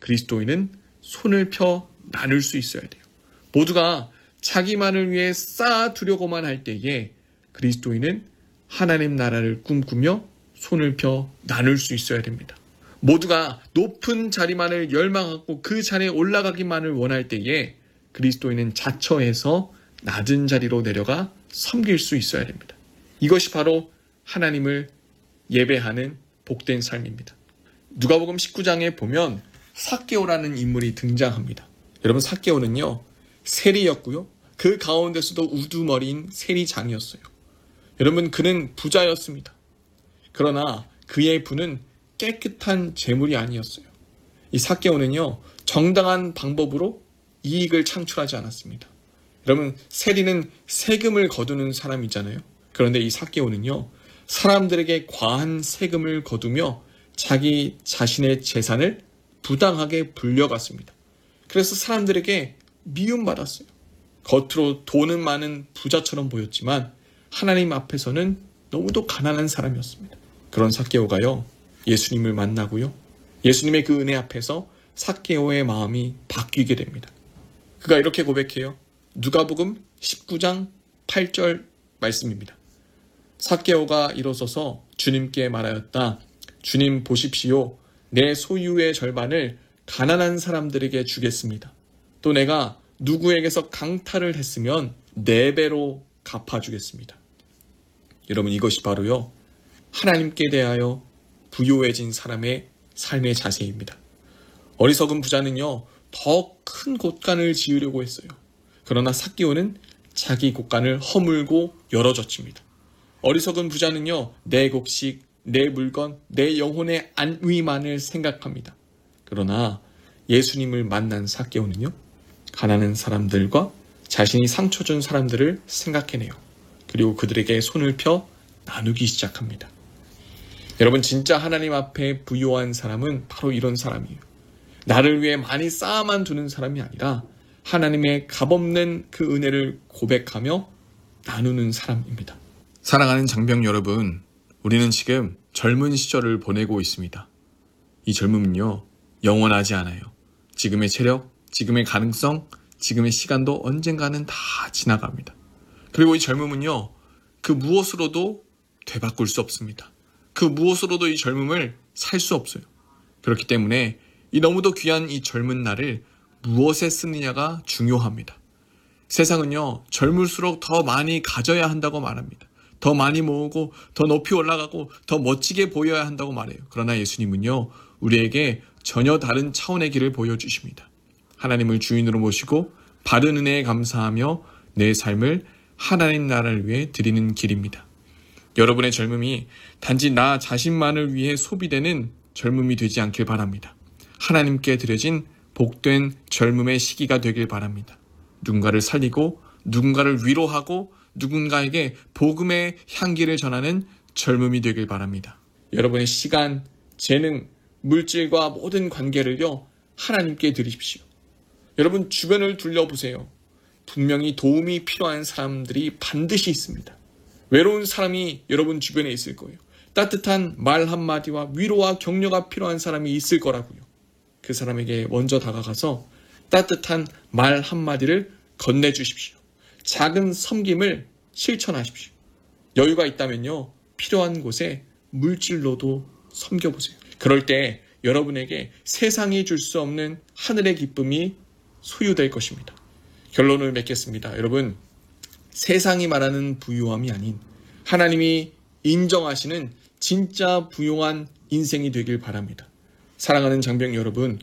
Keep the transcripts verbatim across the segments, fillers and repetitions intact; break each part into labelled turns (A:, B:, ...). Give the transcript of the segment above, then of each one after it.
A: 그리스도인은 손을 펴 나눌 수 있어야 돼요. 모두가 자기만을 위해 쌓아두려고만 할 때에 그리스도인은 하나님 나라를 꿈꾸며 손을 펴 나눌 수 있어야 됩니다. 모두가 높은 자리만을 열망하고 그 자리에 올라가기만을 원할 때에 그리스도인은 자처해서 낮은 자리로 내려가 섬길 수 있어야 됩니다. 이것이 바로 하나님을 예배하는 복된 삶입니다. 누가복음 십구 장에 보면 삭개오라는 인물이 등장합니다. 여러분, 삭개오는요 세리였고요. 그 가운데서도 우두머리인 세리장이었어요. 여러분, 그는 부자였습니다. 그러나 그의 부는 깨끗한 재물이 아니었어요. 이 삭개오는요 정당한 방법으로 이익을 창출하지 않았습니다. 여러분, 세리는 세금을 거두는 사람이잖아요. 그런데 이 삭개오는요 사람들에게 과한 세금을 거두며 자기 자신의 재산을 부당하게 불려갔습니다. 그래서 사람들에게 미움받았어요. 겉으로 돈은 많은 부자처럼 보였지만 하나님 앞에서는 너무도 가난한 사람이었습니다. 그런 삭개오가요 예수님을 만나고요 예수님의 그 은혜 앞에서 삭개오의 마음이 바뀌게 됩니다. 그가 이렇게 고백해요. 누가복음 십구 장 팔 절 말씀입니다. 삭개오가 일어서서 주님께 말하였다. 주님, 보십시오. 내 소유의 절반을 가난한 사람들에게 주겠습니다. 또 내가 누구에게서 강탈을 했으면 네 배로 갚아주겠습니다. 여러분, 이것이 바로요 하나님께 대하여 부요해진 사람의 삶의 자세입니다. 어리석은 부자는요 더 큰 곳간을 지으려고 했어요. 그러나 삭개오는 자기 곳간을 허물고 열어젖힙니다. 어리석은 부자는요 내 곡식, 내 물건, 내 영혼의 안위만을 생각합니다. 그러나 예수님을 만난 삭개오는요 가난한 사람들과 자신이 상처 준 사람들을 생각해내요. 그리고 그들에게 손을 펴 나누기 시작합니다. 여러분, 진짜 하나님 앞에 부요한 사람은 바로 이런 사람이에요. 나를 위해 많이 쌓아만 두는 사람이 아니라 하나님의 값없는 그 은혜를 고백하며 나누는 사람입니다. 사랑하는 장병 여러분, 우리는 지금 젊은 시절을 보내고 있습니다. 이 젊음은요 영원하지 않아요. 지금의 체력, 지금의 가능성, 지금의 시간도 언젠가는 다 지나갑니다. 그리고 이 젊음은요 그 무엇으로도 되바꿀 수 없습니다. 그 무엇으로도 이 젊음을 살 수 없어요. 그렇기 때문에 이 너무도 귀한 이 젊은 날을 무엇에 쓰느냐가 중요합니다. 세상은요 젊을수록 더 많이 가져야 한다고 말합니다. 더 많이 모으고 더 높이 올라가고 더 멋지게 보여야 한다고 말해요. 그러나 예수님은요 우리에게 전혀 다른 차원의 길을 보여주십니다. 하나님을 주인으로 모시고 바른 은혜에 감사하며 내 삶을 하나님 나라를 위해 드리는 길입니다. 여러분의 젊음이 단지 나 자신만을 위해 소비되는 젊음이 되지 않길 바랍니다. 하나님께 드려진 복된 젊음의 시기가 되길 바랍니다. 누군가를 살리고 누군가를 위로하고 누군가에게 복음의 향기를 전하는 젊음이 되길 바랍니다. 여러분의 시간, 재능, 물질과 모든 관계를요 하나님께 드리십시오. 여러분, 주변을 둘러보세요. 분명히 도움이 필요한 사람들이 반드시 있습니다. 외로운 사람이 여러분 주변에 있을 거예요. 따뜻한 말 한마디와 위로와 격려가 필요한 사람이 있을 거라고요. 그 사람에게 먼저 다가가서 따뜻한 말 한마디를 건네주십시오. 작은 섬김을 실천하십시오. 여유가 있다면요 필요한 곳에 물질로도 섬겨보세요. 그럴 때 여러분에게 세상이 줄 수 없는 하늘의 기쁨이 소유될 것입니다. 결론을 맺겠습니다. 여러분, 세상이 말하는 부유함이 아닌 하나님이 인정하시는 진짜 부유한 인생이 되길 바랍니다. 사랑하는 장병 여러분,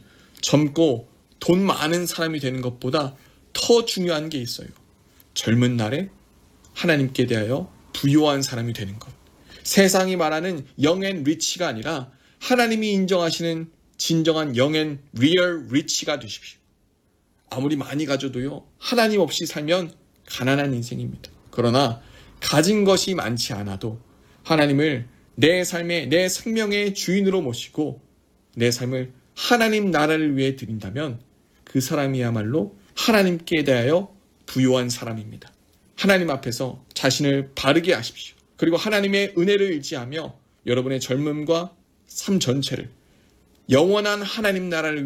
A: 젊고 돈 많은 사람이 되는 것보다 더 중요한 게 있어요. 젊은 날에 하나님께 대하여 부유한 사람이 되는 것. 세상이 말하는 영앤 리치가 아니라 하나님이 인정하시는 진정한 영앤 리얼 리치가 되십시오. 아무리 많이 가져도요 하나님 없이 살면 가난한 인생입니다. 그러나 가진 것이 많지 않아도 하나님을 내 삶의, 내 생명의 주인으로 모시고 내 삶을 하나님 나라를 위해 드린다면 그 사람이야말로 하나님께 대하여 부요한 사람입니다. 하나님 앞에서 자신을 바르게 하십시오. 그리고 하나님의 은혜를 의지하며 여러분의 젊음과 삶 전체를 영원한 하나님 나라를